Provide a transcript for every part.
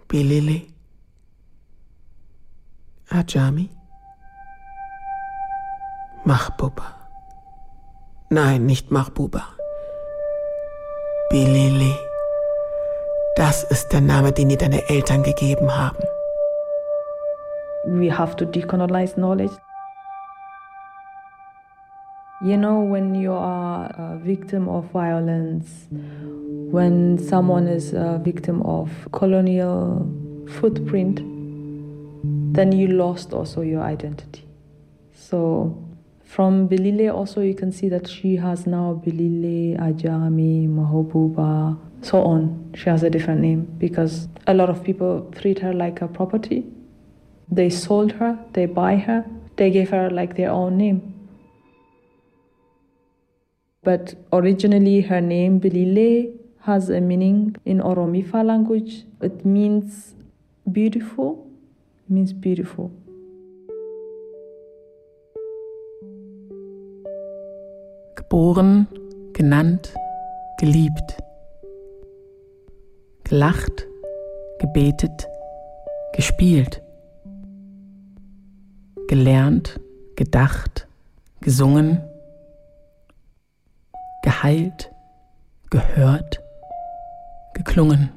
Bilili, Ajami, Mahbuba. Nein, nicht Mahbuba. Bilili. Das ist der Name, den dir deine Eltern gegeben haben. We have to decolonize knowledge. You know, when you are a victim of violence, when someone is a victim of colonial footprint, then you lost also your identity. So from Bilili also you can see that she has now Bilili, Ajami, Mahbuba, so on. She has a different name because a lot of people treat her like a property. They sold her, they buy her, they gave her like their own name. But originally her name Bilili has a meaning in Oromifa language. It means beautiful, means beautiful. Geboren, genannt, geliebt. Gelacht, gebetet, gespielt. Gelernt, gedacht, gesungen. Geheilt, gehört, geklungen.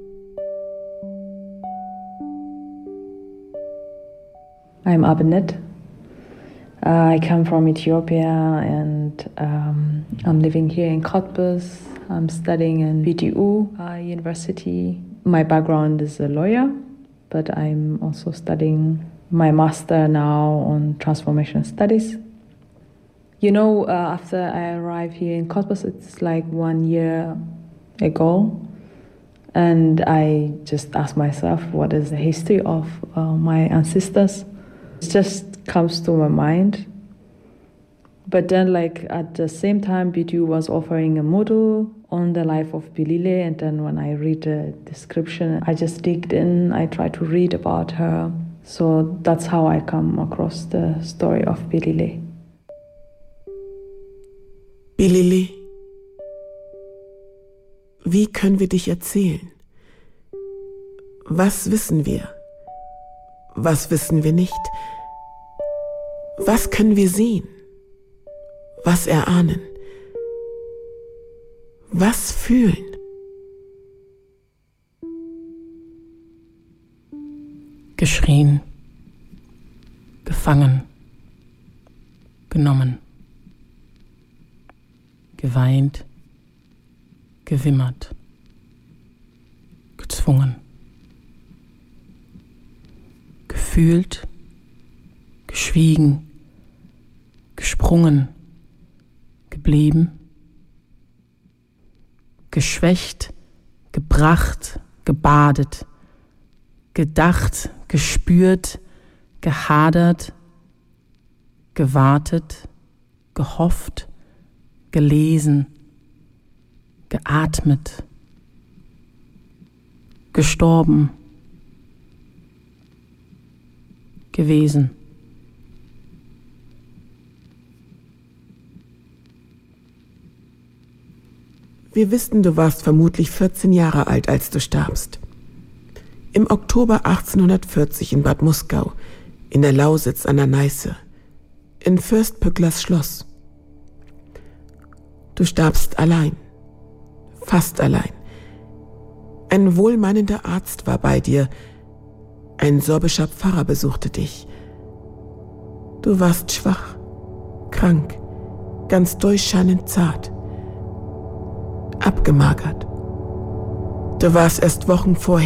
I'm Abinet. I come from Ethiopia and I'm living here in Cottbus. I'm studying in BTU University. My background is a lawyer, but I'm also studying my master now on transformation studies. You know, after I arrived here in Cottbus, it's like 1 year ago, and I just asked myself, what is the history of my ancestors? It just comes to my mind. But then, like, at the same time, BTU was offering a module on the life of Bilili, and then when I read the description, I just digged in, I tried to read about her. So that's how I come across the story of Bilili. Bilili, wie können wir dich erzählen? Was wissen wir? Was wissen wir nicht? Was können wir sehen? Was erahnen? Was fühlen? Geschrien, gefangen, genommen. Geweint, gewimmert, gezwungen, gefühlt, geschwiegen, gesprungen, geblieben, geschwächt, gebracht, gebadet, gedacht, gespürt, gehadert, gewartet, gehofft, gelesen, geatmet, gestorben, gewesen. Wir wissen, du warst vermutlich 14 Jahre alt, als du starbst. Im Oktober 1840 in Bad Muskau, in der Lausitz an der Neiße, in Fürst Pücklers Schloss. Du starbst allein, fast allein. Ein wohlmeinender Arzt war bei dir, ein sorbischer Pfarrer besuchte dich. Du warst schwach, krank, ganz durchscheinend zart, abgemagert. Du warst erst Wochen vorher